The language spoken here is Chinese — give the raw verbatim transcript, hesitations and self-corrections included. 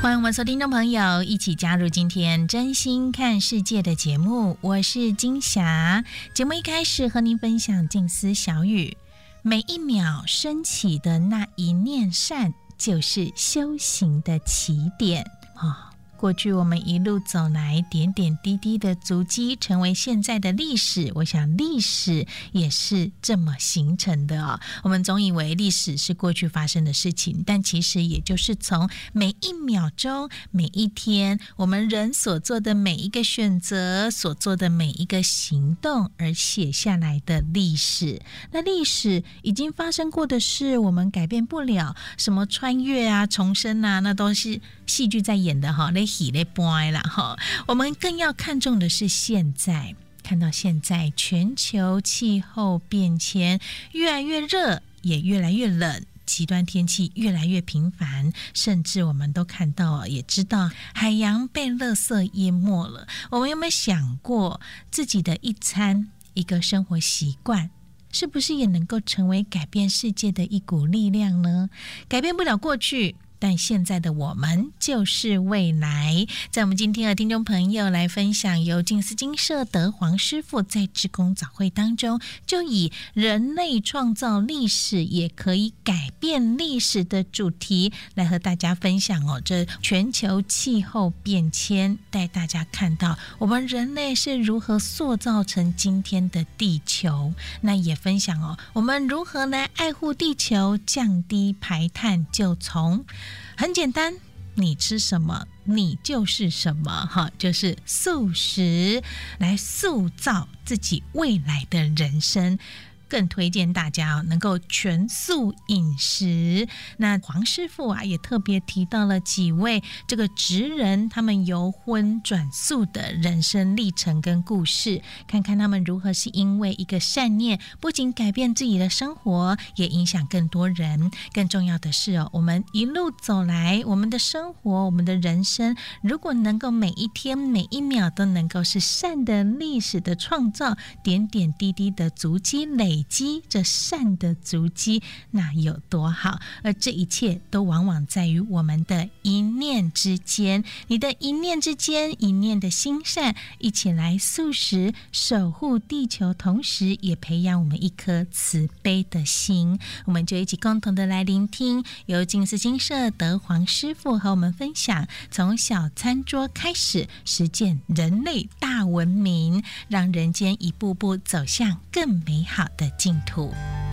欢迎我们所有听众朋友一起加入今天真心看世界的节目，我是金霞。节目一开始和您分享静思小语，每一秒升起的那一念善，就是修行的起点啊。过去我们一路走来，点点滴滴的足迹成为现在的历史，我想历史也是这么形成的哦。我们总以为历史是过去发生的事情，但其实也就是从每一秒钟每一天我们人所做的每一个选择，所做的每一个行动而写下来的历史。那历史已经发生过的事我们改变不了，什么穿越啊重生啊，那都是戏剧在演的哈，喜咧播啦哈，我们更要看重的是现在。看到现在全球气候变迁越来越热，也越来越冷，极端天气越来越频繁，甚至我们都看到也知道海洋被垃圾淹没了。我们有没有想过自己的一餐一个生活习惯是不是也能够成为改变世界的一股力量呢？改变不了过去，但现在的我们就是未来。在我们今天的听众朋友来分享，由静思精舍德煌师父在志工早会当中，就以人类创造历史也可以改变历史的主题来和大家分享哦。这全球气候变迁，带大家看到我们人类是如何塑造成今天的地球。那也分享哦，我们如何来爱护地球，降低排碳，就从很简单，你吃什么你就是什么哈，就是素食来塑造自己未来的人生。更推荐大家能够全素饮食。那黄师傅啊也特别提到了几位这个职人他们由荤转素的人生历程跟故事，看看他们如何是因为一个善念不仅改变自己的生活，也影响更多人。更重要的是哦，我们一路走来，我们的生活，我们的人生，如果能够每一天每一秒都能够是善的历史的创造，点点滴滴的足迹累累积这善的足迹，那有多好？而这一切都往往在于我们的一念之间，你的一念之间，一念的心善，一起来素食守护地球，同时也培养我们一颗慈悲的心。我们就一起共同的来聆听由静思精舍德煌师父和我们分享，从小餐桌开始实践人类大文明，让人间一步步走向更美好的净土。